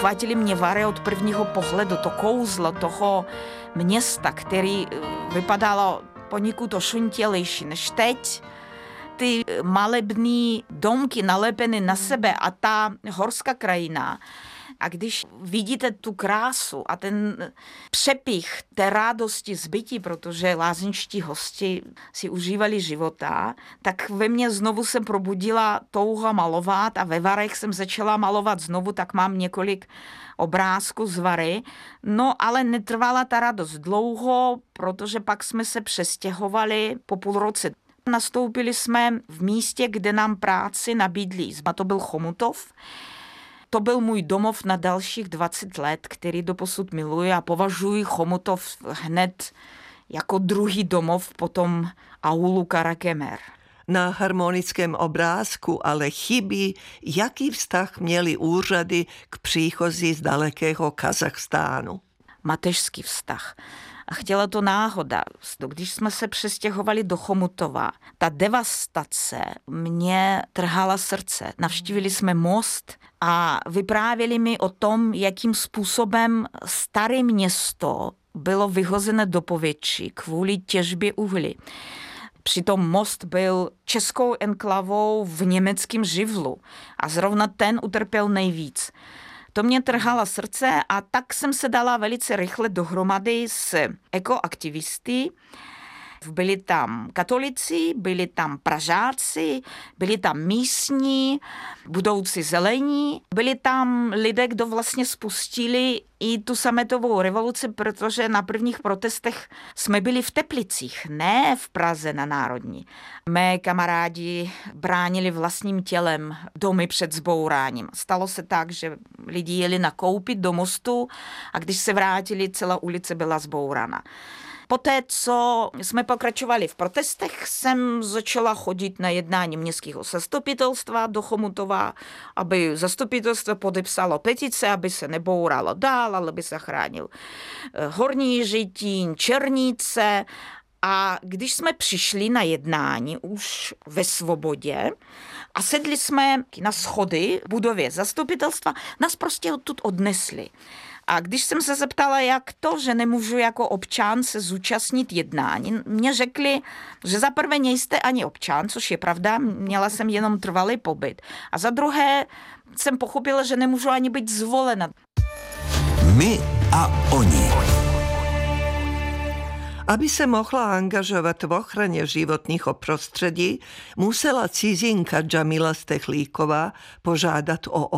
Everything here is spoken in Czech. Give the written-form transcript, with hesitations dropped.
uchvátili mě Vary od prvního pohledu, to kouzlo toho města, který vypadalo poněkud ošuntělejší než teď. Ty malebný domky nalepeny na sebe a ta horská krajina. A když vidíte tu krásu a ten přepich té radosti z bytí, protože lázeňští hosti si užívali života, tak ve mně znovu se probudila touha malovat a ve Varech jsem začala malovat znovu, tak mám několik obrázků z Vary. No ale netrvala ta radost dlouho, protože pak jsme se přestěhovali po půl roce. Nastoupili jsme v místě, kde nám práci nabídli. A to byl Chomutov. To byl můj domov na dalších 20 let, který doposud miluji a považuji Chomutov hned jako druhý domov po tom aulu Karakemer. Na harmonickém obrázku ale chybí, jaký vztah měli úřady k příchozí z dalekého Kazachstánu. Mateřský vztah. A chtěla to náhoda. Když jsme se přestěhovali do Chomutova, ta devastace mě trhala srdce. Navštívili jsme most a vyprávěli mi o tom, jakým způsobem staré město bylo vyhozené do povětří kvůli těžbě uhlí. Přitom most byl českou enklavou v německém živlu a zrovna ten utrpěl nejvíc. To mě trhalo srdce a tak jsem se dala velice rychle dohromady s ekoaktivisty. Byli tam katolici, byli tam Pražáci, byli tam místní, budoucí zelení, byli tam lidé, kdo vlastně spustili i tu sametovou revoluci, protože na prvních protestech jsme byli v Teplicích, ne v Praze na Národní. Mé kamarádi bránili vlastním tělem domy před zbouráním. Stalo se tak, že lidi jeli nakoupit do mostu a když se vrátili, celá ulice byla zbourána. Poté, co jsme pokračovali v protestech, jsem začala chodit na jednání městského zastupitelstva do Chomutova, aby zastupitelstvo podepsalo petice, aby se nebouralo dál, ale aby se chránil Horní Žití, Černice. A když jsme přišli na jednání už ve Svobodě a sedli jsme na schody v budově zastupitelstva, nás prostě odtud odnesli. A když jsem se zeptala, jak to, že nemůžu jako občan se zúčastnit jednání, mě řekli, že za prvé nejste ani občan, což je pravda, měla jsem jenom trvalý pobyt. A za druhé jsem pochopila, že nemůžu ani být zvolena. My a oni. Aby se mohla angažovat v ochraně životního prostředí, musela cizinka Džamila Stechlíková požádat o